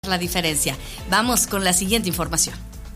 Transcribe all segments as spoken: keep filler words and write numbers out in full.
La diferencia. Vamos con la siguiente información.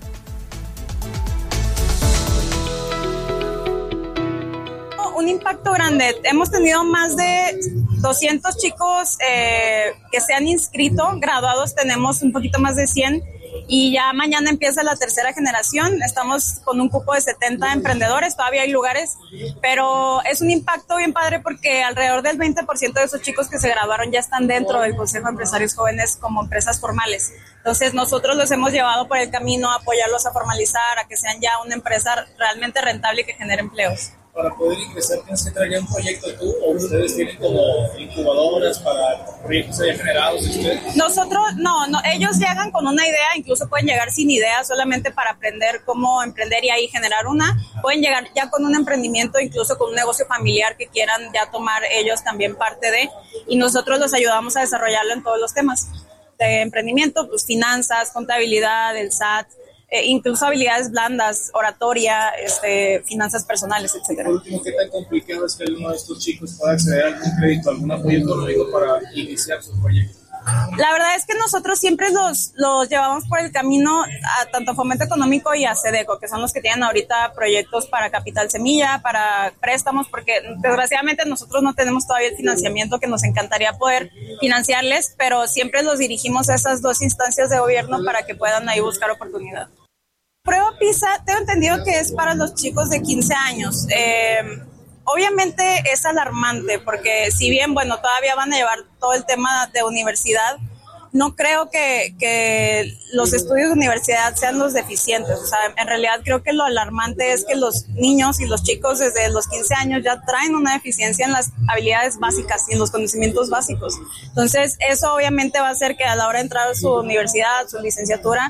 Un impacto grande. Hemos tenido más de doscientos chicos eh, que se han inscrito, graduados tenemos un poquito más de cien y ya mañana empieza la tercera generación. Estamos con un cupo de setenta emprendedores, todavía hay lugares, pero es un impacto bien padre porque alrededor del veinte por ciento de esos chicos que se graduaron ya están dentro del Consejo de Empresarios Jóvenes como empresas formales. Entonces nosotros los hemos llevado por el camino a apoyarlos a formalizar, a que sean ya una empresa realmente rentable y que genere empleos. Para poder ingresar, ¿tienes que traer un proyecto tú o ustedes tienen como incubadoras para proyectos ya generados? ¿Ustedes? Nosotros, no, no, ellos llegan con una idea, incluso pueden llegar sin idea, solamente para aprender cómo emprender y ahí generar una. Pueden llegar ya con un emprendimiento, incluso con un negocio familiar que quieran ya tomar ellos también parte de, y nosotros los ayudamos a desarrollarlo en todos los temas de emprendimiento, pues finanzas, contabilidad, el S A T, Eh, incluso habilidades blandas, oratoria, este, finanzas personales, etcétera. Por último, ¿qué tan complicado es que alguno de estos chicos pueda acceder a algún crédito, algún apoyo económico para iniciar su proyecto? La verdad es que nosotros siempre los, los llevamos por el camino a tanto Fomento Económico y a SEDECO, que son los que tienen ahorita proyectos para capital semilla, para préstamos, porque desgraciadamente nosotros no tenemos todavía el financiamiento que nos encantaría poder financiarles, pero siempre los dirigimos a esas dos instancias de gobierno para que puedan ahí buscar oportunidad. Prueba PISA, tengo entendido que es para los chicos de quince años. Eh, Obviamente es alarmante porque si bien, bueno, todavía van a llevar todo el tema de universidad, no creo que, que los estudios de universidad sean los deficientes. O sea, en realidad creo que lo alarmante es que los niños y los chicos desde los quince años ya traen una deficiencia en las habilidades básicas y en los conocimientos básicos. Entonces, eso obviamente va a hacer que a la hora de entrar a su universidad, su licenciatura,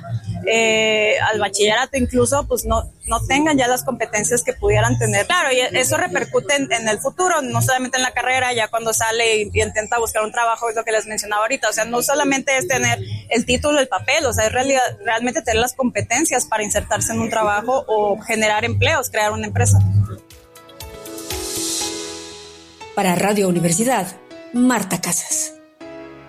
eh, al bachillerato incluso, pues no, no tengan ya las competencias que pudieran tener. Claro, y eso repercute en, en el futuro, no solamente en la carrera, ya cuando sale y, y intenta buscar un trabajo, es lo que les mencionaba ahorita. O sea, no solamente es tener el título, el papel, o sea, es realidad, realmente tener las competencias para insertarse en un trabajo o generar empleos, crear una empresa. Para Radio Universidad, Marta Casas.